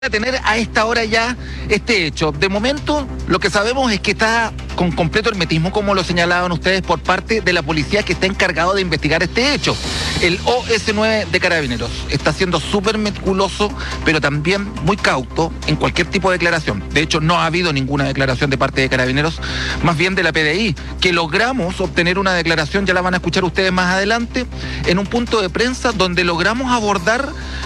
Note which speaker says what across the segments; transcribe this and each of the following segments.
Speaker 1: A tener a esta hora ya este hecho. De momento, lo que sabemos es que está con completo hermetismo, como lo señalaban ustedes, por parte de la policía que está encargado de investigar este hecho. El OS9 de Carabineros está siendo súper meticuloso, pero también muy cauto en cualquier tipo de declaración. De hecho, no ha habido ninguna declaración de parte de Carabineros, más bien de la PDI, que logramos obtener una declaración, ya la van a escuchar ustedes más adelante, en un punto de prensa donde logramos abordar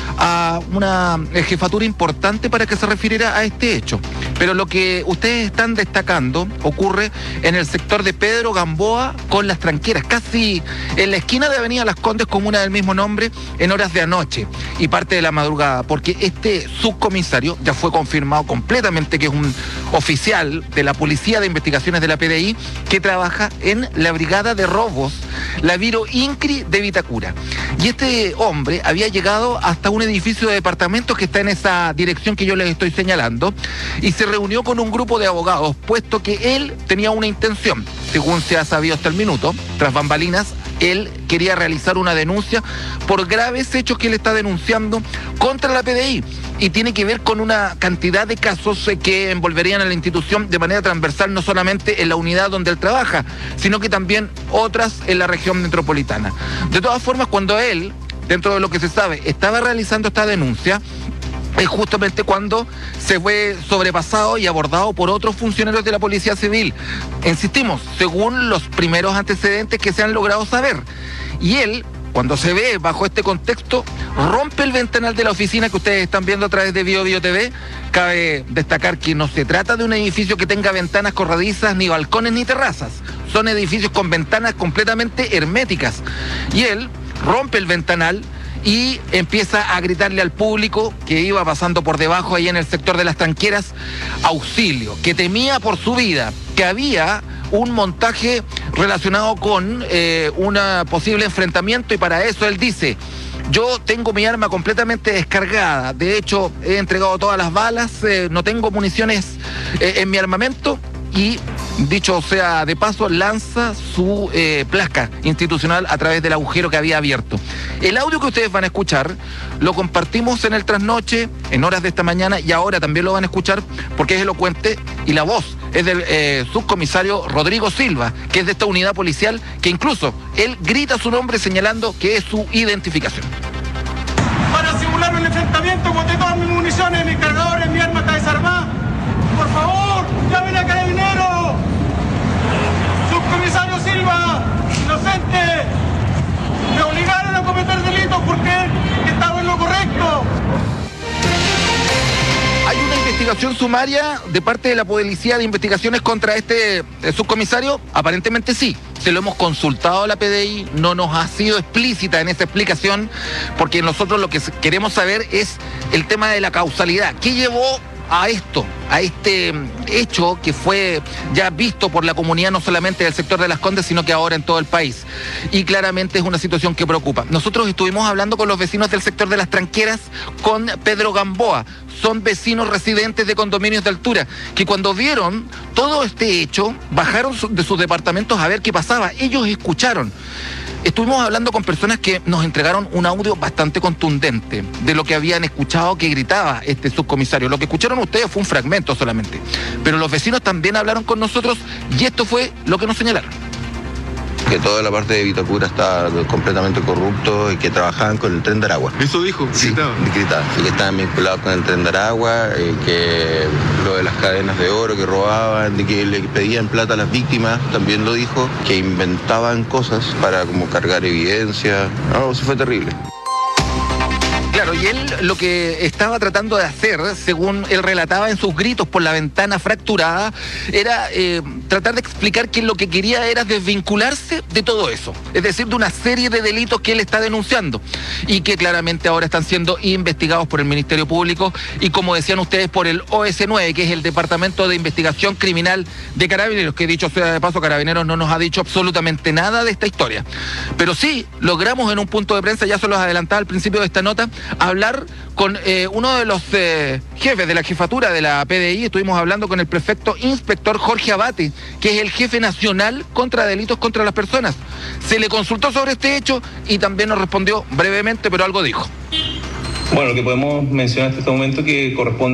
Speaker 1: a una jefatura importante para que se refiriera a este hecho. Pero lo que ustedes están destacando ocurre en el sector de Pedro Gamboa con Las Tranqueras, casi en la esquina de Avenida Las Condes, comuna del mismo nombre, en horas de anoche y parte de la madrugada, porque este subcomisario ya fue confirmado completamente que es un oficial de la Policía de Investigaciones de la PDI que trabaja en la Brigada de Robos, la Viro Incri de Vitacura. Y este hombre había llegado hasta un edificio de departamentos que está en esa dirección que yo les estoy señalando y se reunió con un grupo de abogados, puesto que él tenía una intención, según se ha sabido hasta el minuto, tras bambalinas. Él quería realizar una denuncia por graves hechos que él está denunciando contra la PDI y tiene que ver con una cantidad de casos que envolverían a la institución de manera transversal, no solamente en la unidad donde él trabaja, sino que también otras en la región metropolitana. De todas formas, cuando él, dentro de lo que se sabe, estaba realizando esta denuncia, es justamente cuando se fue sobrepasado y abordado por otros funcionarios de la Policía Civil. Insistimos, según los primeros antecedentes que se han logrado saber. Y él, cuando se ve bajo este contexto, rompe el ventanal de la oficina que ustedes están viendo a través de Bio TV. Cabe destacar que no se trata de un edificio que tenga ventanas corredizas, ni balcones, ni terrazas. Son edificios con ventanas completamente herméticas. Y él rompe el ventanal y empieza a gritarle al público que iba pasando por debajo ahí en el sector de Las Tranqueras, auxilio, que temía por su vida, que había un montaje relacionado con un posible enfrentamiento y para eso él dice: yo tengo mi arma completamente descargada, de hecho he entregado todas las balas, no tengo municiones en mi armamento. Y dicho sea de paso, lanza su placa institucional a través del agujero que había abierto. El audio que ustedes van a escuchar lo compartimos en el trasnoche, en horas de esta mañana, y ahora también lo van a escuchar porque es elocuente y la voz es del subcomisario Rodrigo Silva, que es de esta unidad policial, que incluso él grita su nombre señalando que es su identificación.
Speaker 2: Para simular un enfrentamiento, boté todas mis municiones, mis cargadores, mi arma está desarmada. Por favor, llamen a Carabineros. Subcomisario Silva, inocente. Me obligaron a cometer delitos porque estaba en lo correcto.
Speaker 1: ¿Hay una investigación sumaria de parte de la Policía de Investigaciones contra este subcomisario? Aparentemente sí. Se lo hemos consultado a la PDI, no nos ha sido explícita en esa explicación, porque nosotros lo que queremos saber es el tema de la causalidad. ¿Qué llevó a esto, a este hecho que fue ya visto por la comunidad no solamente del sector de Las Condes, sino que ahora en todo el país? Y claramente es una situación que preocupa. Nosotros estuvimos hablando con los vecinos del sector de Las Tranqueras, con Pedro Gamboa. Son vecinos residentes de condominios de altura, que cuando vieron todo este hecho, bajaron de sus departamentos a ver qué pasaba. Ellos escucharon. Estuvimos hablando con personas que nos entregaron un audio bastante contundente de lo que habían escuchado que gritaba este subcomisario. Lo que escucharon ustedes fue un fragmento solamente, pero los vecinos también hablaron con nosotros y esto fue lo que nos señalaron.
Speaker 3: Que toda la parte de Vitacura está completamente corrupto y que trabajaban con el Tren de Aragua.
Speaker 4: ¿Eso dijo?
Speaker 3: Sí, gritaba. Y que estaban vinculados con el Tren de Aragua, que lo de las cadenas de oro que robaban, de que le pedían plata a las víctimas, también lo dijo, que inventaban cosas para como cargar evidencia. No, eso fue terrible.
Speaker 1: Claro, y él lo que estaba tratando de hacer, según él relataba en sus gritos por la ventana fracturada, era tratar de explicar que lo que quería era desvincularse de todo eso. Es decir, de una serie de delitos que él está denunciando y que claramente ahora están siendo investigados por el Ministerio Público y, como decían ustedes, por el OS9, que es el Departamento de Investigación Criminal de Carabineros, que dicho sea de paso, Carabineros no nos ha dicho absolutamente nada de esta historia. Pero sí logramos en un punto de prensa, ya se los adelantaba al principio de esta nota, hablar con uno de los jefes de la jefatura de la PDI. Estuvimos hablando con el prefecto inspector Jorge Abate, que es el jefe nacional contra delitos contra las personas. Se le consultó sobre este hecho y también nos respondió brevemente, pero algo dijo.
Speaker 4: Bueno, lo que podemos mencionar hasta este momento que corresponde